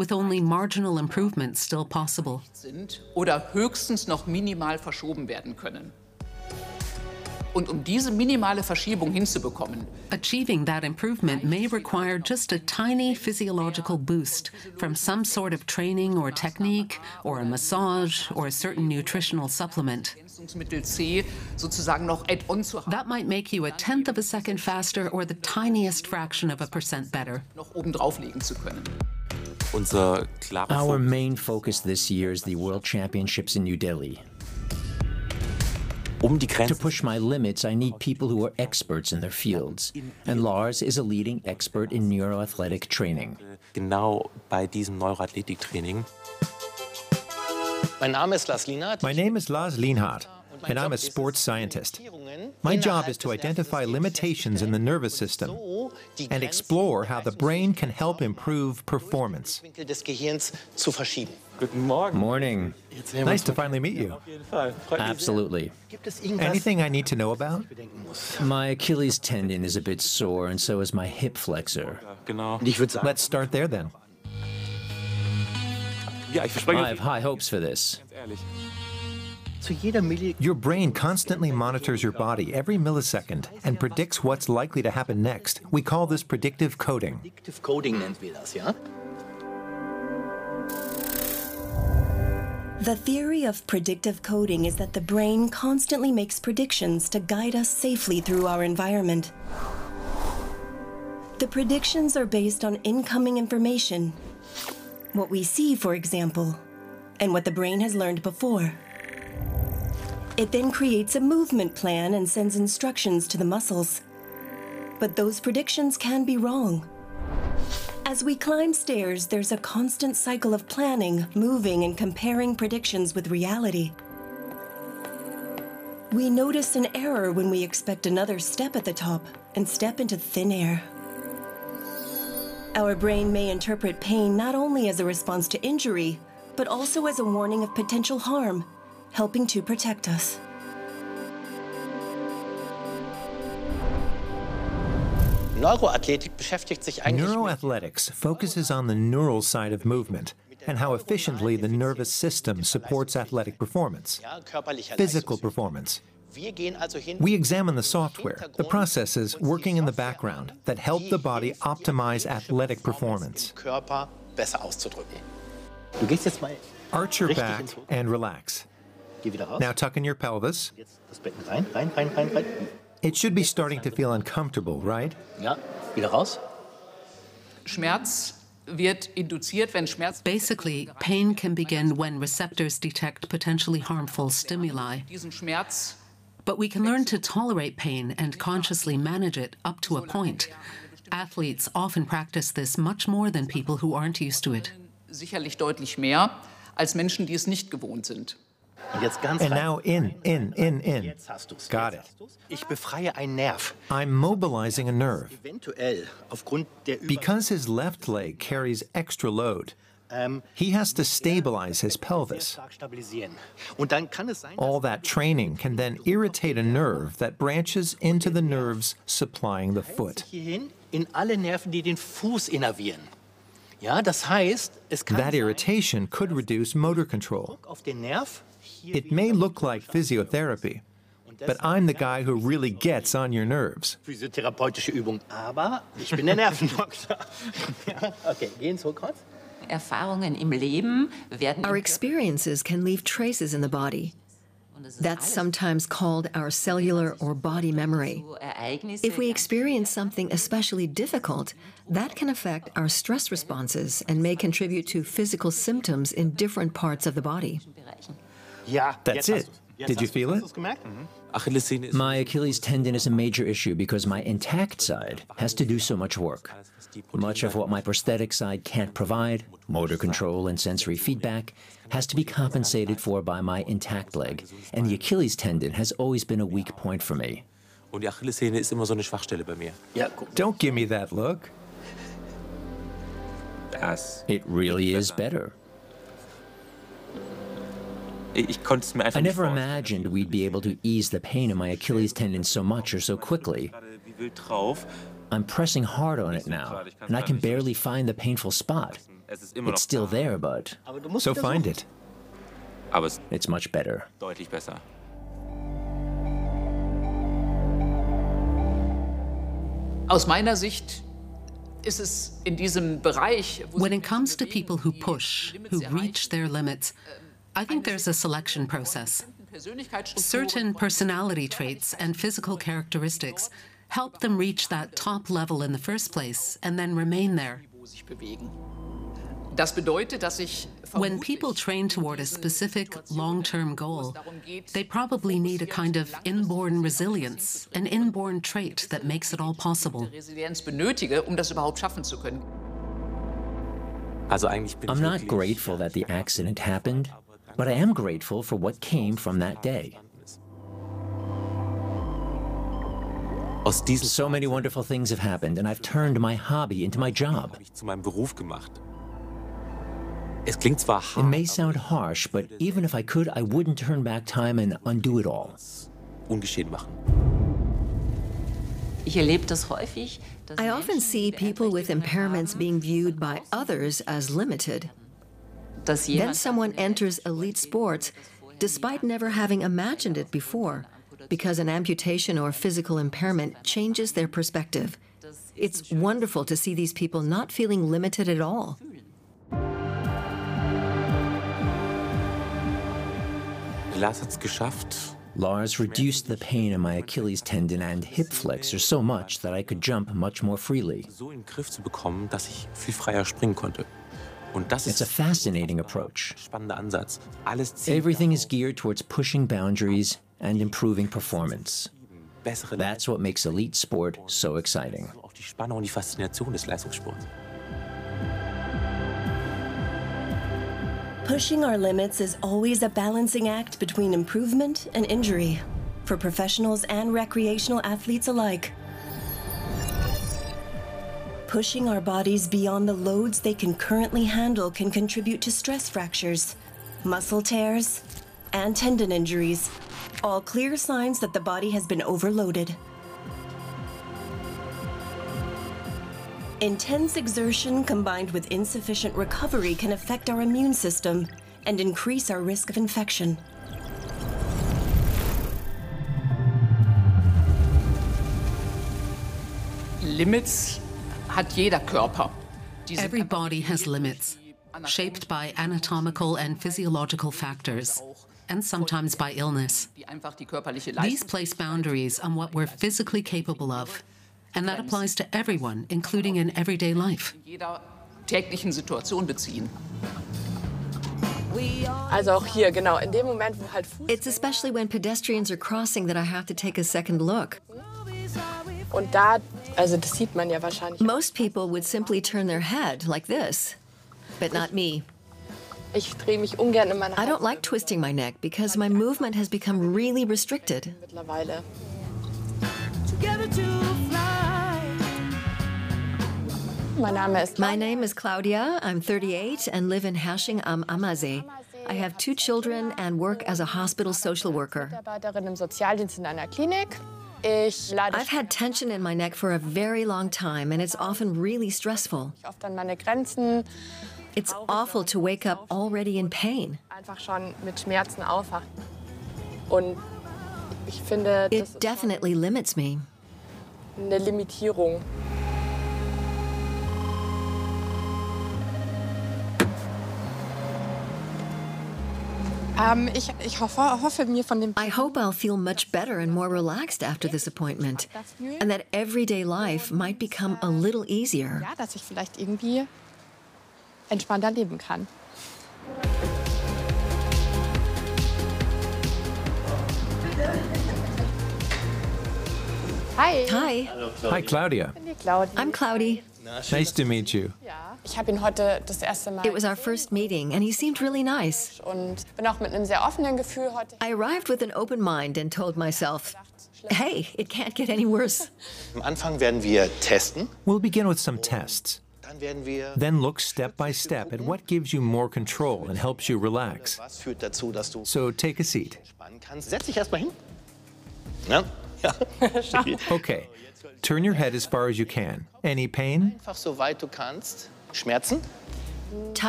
with only marginal improvements still possible. Sind oder höchstens noch minimal verschoben werden können. Und diese minimale Verschiebung hinzubekommen, achieving that improvement may require just a tiny physiological boost from some sort of training or technique, or a massage, or a certain nutritional supplement. Ergänzungsmittel C sozusagen noch add-on zu haben, That might make you a tenth of a second faster or the tiniest fraction of a percent better. noch oben drauflegen zu können. Our main focus this year is the World Championships in New Delhi. To push my limits, I need people who are experts in their fields. And Lars is a leading expert in neuroathletic training. Genau bei diesem Neuroathletiktraining. My name is Lars Lienhardt, and I'm a sports scientist. My job is to identify limitations in the nervous system and explore how the brain can help improve performance. Guten Morgen. Morning. Nice to finally meet you. Absolutely. Anything I need to know about? My Achilles tendon is a bit sore, and so is my hip flexor. Genau. Let's start there then. Ja, ich verspreche I have high hopes for this. ganz ehrlich. Your brain constantly monitors your body every millisecond and predicts what's likely to happen next. We call this predictive coding. The theory of predictive coding is that the brain constantly makes predictions to guide us safely through our environment. The predictions are based on incoming information, what we see, for example, and what the brain has learned before. It then creates a movement plan and sends instructions to the muscles. But those predictions can be wrong. As we climb stairs, there's a constant cycle of planning, moving, and comparing predictions with reality. We notice an error when we expect another step at the top and step into thin air. Our brain may interpret pain not only as a response to injury, but also as a warning of potential harm, helping to protect us. Neuroathletics focuses on the neural side of movement and how efficiently the nervous system supports athletic performance, physical performance. We examine the software, the processes working in the background that help the body optimize athletic performance. Arch your back and relax. Now tuck in your pelvis. It should be starting to feel uncomfortable, right? Schmerz wird induziert, wenn Schmerz Basically, pain can begin when receptors detect potentially harmful stimuli. diesen Schmerz But we can learn to tolerate pain and consciously manage it up to a point. Athletes often practice this much more than people who aren't used to it. sicherlich deutlich mehr als Menschen, die es nicht gewohnt sind. And now in. Got it. I'm mobilizing a nerve. Because his left leg carries extra load, he has to stabilize his pelvis. All that training can then irritate a nerve that branches into the nerves supplying the foot. That irritation could reduce motor control. It may look like physiotherapy, but I'm the guy who really gets on your nerves. Our experiences can leave traces in the body. That's sometimes called our cellular or body memory. If we experience something especially difficult, that can affect our stress responses and may contribute to physical symptoms in different parts of the body. That's it. Did you feel it? My Achilles tendon is a major issue because my intact side has to do so much work. Much of what my prosthetic side can't provide, motor control and sensory feedback, has to be compensated for by my intact leg, and the Achilles tendon has always been a weak point for me. Und die Achillessehne ist immer so eine Schwachstelle bei mir. Don't give me that look. It really is better. Ich konnte es mir einfach I nicht never vorstellen. imagined we'd be able to ease the pain in my Achilles tendon so much or so quickly. Gerade wie wild drauf. I'm pressing hard on it now, and I can barely find the painful spot. It's still there, but So find it. Aber es ist it's much better. deutlich besser. Aus meiner Sicht ist es in diesem Bereich, wo When it comes to people who push, who reach their limits, I think there's a selection process. Certain personality traits and physical characteristics help them reach that top level in the first place and then remain there. sich bewegen. Das bedeutet, dass ich When people train toward a specific long-term goal, they probably need a kind of inborn resilience, an inborn trait that makes it all possible. Resilienz benötige, um das überhaupt schaffen zu können. Also eigentlich bin ich I'm not wirklich grateful that the accident happened, but I am grateful for what came from that day. aus diesem So many wonderful things have happened, and I've turned my hobby into my job. habe ich zu meinem Beruf gemacht. Es klingt zwar It hart, may sound harsh, but even if I could, I wouldn't turn back time and undo it all. ungeschehen machen. Ich erlebe das häufig, dass I often see people with impairments being viewed by others as limited. dass Then jemand someone enters elite sports despite never having imagined it before, because an amputation or physical impairment changes their perspective. It's wonderful to see these people not feeling limited at all. Lars hat's geschafft. Lars reduced the pain in my Achilles tendon and hip flexor so much that I could jump much more freely. So in den Griff zu bekommen, dass ich viel freier springen konnte. Und das It's a ist fascinating approach. ein spannender Ansatz. Alles zielt Everything is geared towards pushing boundaries and improving performance. bessere That's what makes elite sport so exciting. Leistung, auch die Spannung und die Faszination des Leistungssports. Pushing our limits is always a balancing act between improvement and injury, for professionals and recreational athletes alike. Pushing our bodies beyond the loads they can currently handle can contribute to stress fractures, muscle tears, and tendon injuries, all clear signs that the body has been overloaded. Intense exertion combined with insufficient recovery can affect our immune system and increase our risk of infection. Limits hat jeder Körper. Die sind Every einfach body has limits, shaped by anatomical and physiological factors, and sometimes by illness. die einfach die körperliche These Leistung place boundaries on what we're physically capable of, and that applies to everyone, including in everyday life. in jeder täglichen Situation beziehen. Also auch hier, genau, in dem Moment, wo halt Fuß It's especially when pedestrians are crossing that I have to take a second look. und da, also das sieht man ja wahrscheinlich. Most people would simply turn their head like this, but not me. Ich drehe mich ungern in meiner I don't like twisting my neck because my movement has become really restricted. mittlerweile. My name is Claudia. I'm 38 and live in Hashing am Ammersee. I have 2 children and work as a hospital social worker. Mitarbeiterin im Sozialdienst in einer Klinik. Ich lade I've had tension in my neck for a very long time, and it's often really stressful. oft an meine Grenzen, It's awful to wake up already in pain. einfach schon mit Schmerzen aufwachen. Und ich finde, das It ist definitely limits me. eine Limitierung. Ich hoffe mir von dem I hope I'll feel much better and more relaxed after this appointment, and that everyday life might become a little easier. ja, dass ich vielleicht irgendwie entspannter leben kann. Hi. Hi, Hi, Claudia. Ich bin die Claudia. I'm Cloudy. Nice to meet you. Ich habe ihn heute das erste Mal It was our first meeting, and he seemed really nice. und bin auch mit einem sehr offenen Gefühl heute. I arrived with an open mind and told myself, hey, it can't get any worse. Am Anfang werden wir testen. We'll begin with some tests, Dann werden wir then look step by step at what gives you more control and helps you relax. was führt dazu, dass du So take a seat. spannen kannst. Setz dich erstmal hin. Ja? Ja. Okay, turn your head as far as you can. Any pain? Einfach so weit du kannst. Schmerzen?